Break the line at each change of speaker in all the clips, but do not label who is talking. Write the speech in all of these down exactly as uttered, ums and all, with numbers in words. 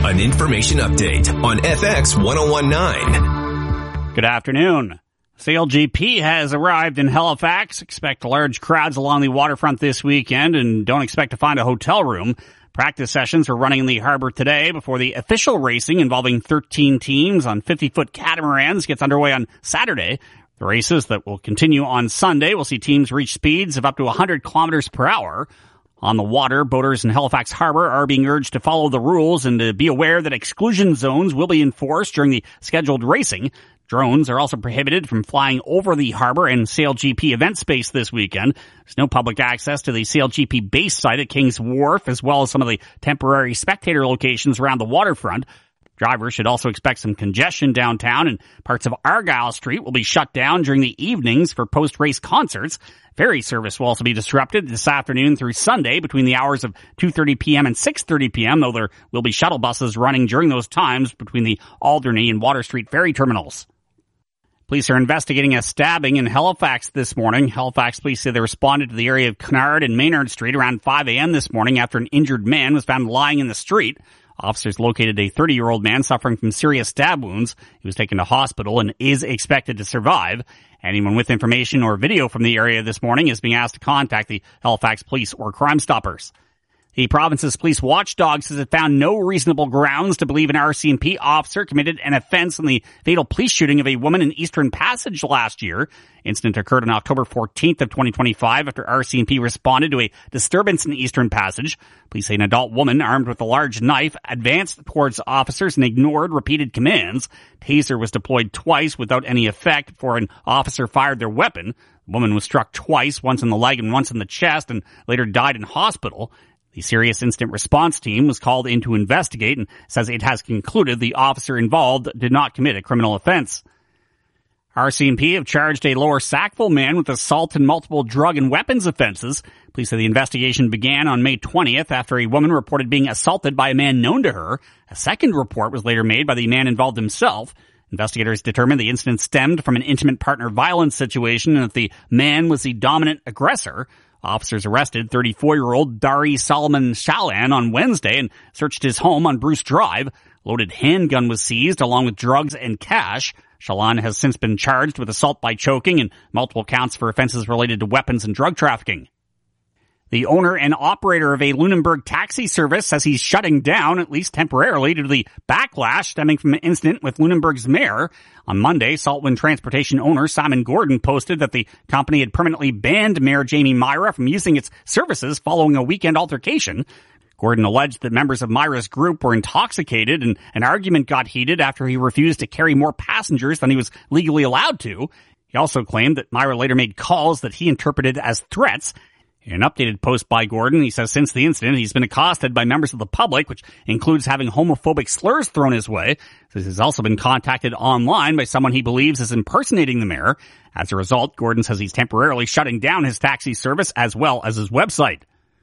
An information update on F X ten nineteen.
Good afternoon. C L G P has arrived in Halifax. Expect large crowds along the waterfront this weekend and don't expect to find a hotel room. Practice sessions are running in the harbor today before the official racing involving thirteen teams on fifty-foot catamarans gets underway on Saturday. The races that will continue on Sunday will see teams reach speeds of up to one hundred kilometers per hour. On the water, boaters in Halifax Harbor are being urged to follow the rules and to be aware that exclusion zones will be enforced during the scheduled racing. Drones are also prohibited from flying over the harbor and C L G P event space this weekend. There's no public access to the C L G P base site at King's Wharf, as well as some of the temporary spectator locations around the waterfront. Drivers should also expect some congestion downtown, and parts of Argyle Street will be shut down during the evenings for post-race concerts. Ferry service will also be disrupted this afternoon through Sunday between the hours of two thirty p.m. and six thirty p.m., though there will be shuttle buses running during those times between the Alderney and Water Street ferry terminals. Police are investigating a stabbing in Halifax this morning. Halifax police say they responded to the area of Kennard and Maynard Street around five a.m. this morning after an injured man was found lying in the street. Officers located a thirty-year-old man suffering from serious stab wounds. He was taken to hospital and is expected to survive. Anyone with information or video from the area this morning is being asked to contact the Halifax Police or Crime Stoppers. The province's police watchdog says it found no reasonable grounds to believe an R C M P officer committed an offense in the fatal police shooting of a woman in Eastern Passage last year. Incident occurred on October fourteenth of twenty twenty-five after R C M P responded to a disturbance in Eastern Passage. Police say an adult woman armed with a large knife advanced towards officers and ignored repeated commands. Taser was deployed twice without any effect before an officer fired their weapon. The woman was struck twice, once in the leg and once in the chest, and later died in hospital. The Serious Incident Response Team was called in to investigate and says it has concluded the officer involved did not commit a criminal offense. R C M P have charged a Lower Sackville man with assault and multiple drug and weapons offenses. Police say the investigation began on May twentieth after a woman reported being assaulted by a man known to her. A second report was later made by the man involved himself. Investigators determined the incident stemmed from an intimate partner violence situation and that the man was the dominant aggressor. Officers arrested thirty-four-year-old Dari Solomon Shalan on Wednesday and searched his home on Bruce Drive. Loaded handgun was seized along with drugs and cash. Shalan has since been charged with assault by choking and multiple counts for offenses related to weapons and drug trafficking. The owner and operator of a Lunenburg taxi service says he's shutting down, at least temporarily, due to the backlash stemming from an incident with Lunenburg's mayor. On Monday, Saltwind Transportation owner Simon Gordon posted that the company had permanently banned Mayor Jamie Myra from using its services following a weekend altercation. Gordon alleged that members of Myra's group were intoxicated and an argument got heated after he refused to carry more passengers than he was legally allowed to. He also claimed that Myra later made calls that he interpreted as threats. In an updated post by Gordon, he says since the incident, he's been accosted by members of the public, which includes having homophobic slurs thrown his way. He has also been contacted online by someone he believes is impersonating the mayor. As a result, Gordon says he's temporarily shutting down his taxi service as well as his website.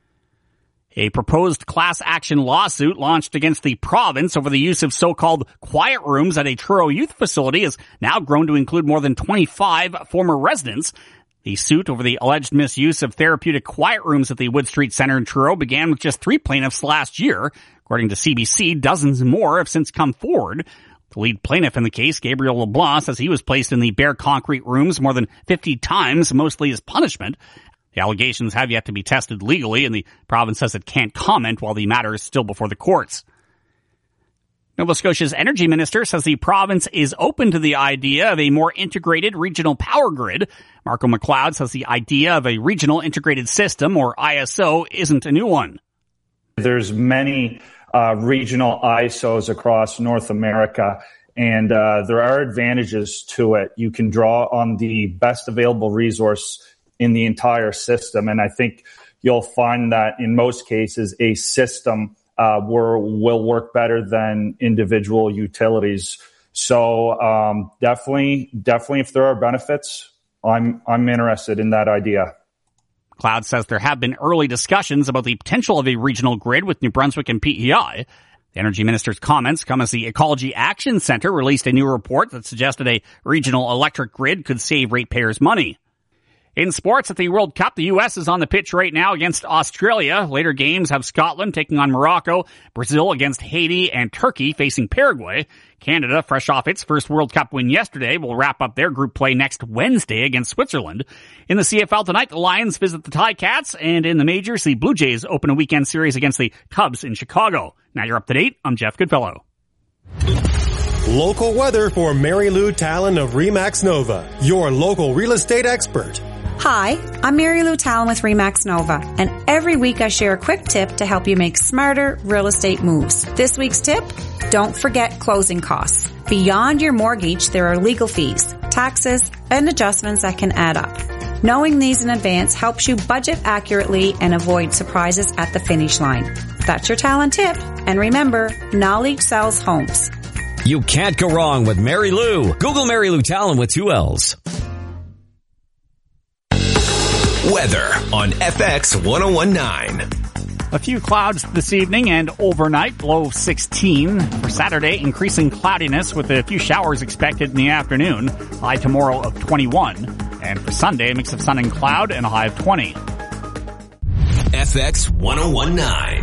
A proposed class action lawsuit launched against the province over the use of so-called quiet rooms at a Truro youth facility has now grown to include more than twenty-five former residents. The suit over the alleged misuse of therapeutic quiet rooms at the Wood Street Centre in Truro began with just three plaintiffs last year. According to C B C, dozens more have since come forward. The lead plaintiff in the case, Gabriel LeBlanc, says he was placed in the bare concrete rooms more than fifty times, mostly as punishment. The allegations have yet to be tested legally, and the province says it can't comment while the matter is still before the courts. Nova Scotia's energy minister says the province is open to the idea of a more integrated regional power grid. Marco McLeod says the idea of a regional integrated system, or I S O, isn't a new one.
There's many uh, regional I S Os across North America, and uh, there are advantages to it. You can draw on the best available resource in the entire system, and I think you'll find that in most cases a system Uh, were, will work better than individual utilities. So um, definitely, definitely, if there are benefits, I'm I'm interested in that idea.
Cloud says there have been early discussions about the potential of a regional grid with New Brunswick and P E I. The energy minister's comments come as the Ecology Action Centre released a new report that suggested a regional electric grid could save ratepayers money. In sports at the World Cup, the U S is on the pitch right now against Australia. Later games have Scotland taking on Morocco, Brazil against Haiti, and Turkey facing Paraguay. Canada, fresh off its first World Cup win yesterday, will wrap up their group play next Wednesday against Switzerland. In the C F L tonight, the Lions visit the Ticats, and in the majors, the Blue Jays open a weekend series against the Cubs in Chicago. Now you're up to date. I'm Jeff Goodfellow.
Local weather for Mary Lou Talon of Remax Nova, your local real estate expert.
Hi, I'm Mary Lou Talon with Remax Nova, and every week I share a quick tip to help you make smarter real estate moves. This week's tip, don't forget closing costs. Beyond your mortgage, there are legal fees, taxes, and adjustments that can add up. Knowing these in advance helps you budget accurately and avoid surprises at the finish line. That's your Talon tip. And remember, knowledge sells homes.
You can't go wrong with Mary Lou. Google Mary Lou Talon with two L's.
Weather on F X one oh one point nine.
A few clouds this evening and overnight, low sixteen. For Saturday, increasing cloudiness with a few showers expected in the afternoon. High tomorrow of twenty-one. And for Sunday, a mix of sun and cloud and a high of twenty.
F X one oh one point nine.